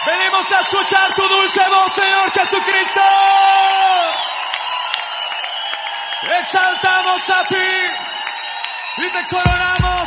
Venimos a escuchar tu dulce voz, Señor Jesucristo. Exaltamos a ti y te coronamos.